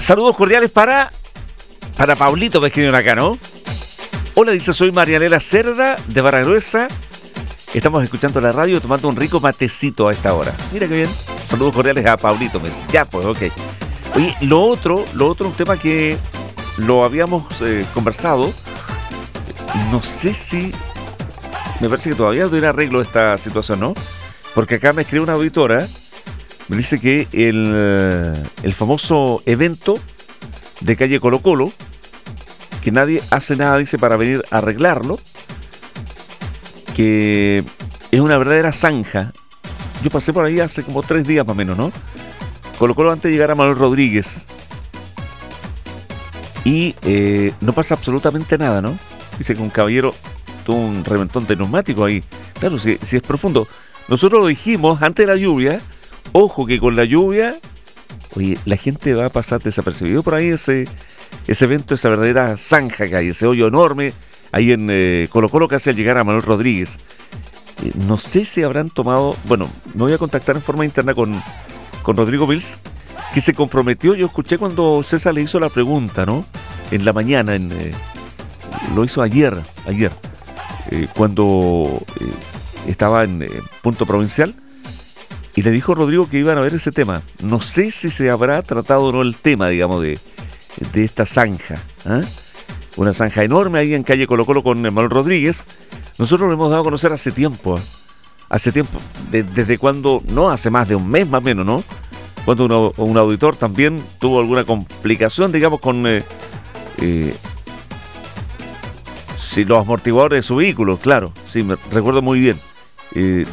Saludos cordiales para Paulito, me escribieron acá, ¿no? Hola, dice, soy Marianela Cerda de Barra Gruesa. Estamos escuchando la radio tomando un rico matecito a esta hora. Mira qué bien. Saludos cordiales a Paulito. Ya, pues, ok. Oye, lo otro, un tema que lo habíamos conversado. No sé si... Me parece que todavía no tiene arreglo esta situación, ¿no? Porque acá me escribe una auditora. Me dice que el famoso evento de calle Colo Colo, que nadie hace nada, dice, para venir a arreglarlo, que es una verdadera zanja. Yo pasé por ahí hace como 3 días más o menos, ¿no? Colo Colo antes de llegar a Manuel Rodríguez. Y no pasa absolutamente nada, ¿no? Dice que un caballero tuvo un reventón de neumático ahí. Claro, si es profundo. Nosotros lo dijimos antes de la lluvia. Ojo que con la lluvia, oye, la gente va a pasar desapercibido por ahí ese evento, esa verdadera zanja que hay, ese hoyo enorme ahí en Colo Colo casi al llegar a Manuel Rodríguez. No sé si habrán tomado, bueno, me voy a contactar en forma interna con Rodrigo Mills, que se comprometió. Yo escuché cuando César le hizo la pregunta, ¿no? En la mañana, lo hizo ayer, cuando estaba en Punto Provincial. Y le dijo Rodrigo que iban a ver ese tema. No sé si se habrá tratado o no el tema, digamos, de esta zanja. Una zanja enorme ahí en calle Colo Colo con Manuel Rodríguez. Nosotros lo hemos dado a conocer hace tiempo. Desde cuando, no hace más de un mes más o menos, ¿no? Cuando un auditor también tuvo alguna complicación, digamos, con los amortiguadores de su vehículo, claro. Sí, me recuerdo muy bien.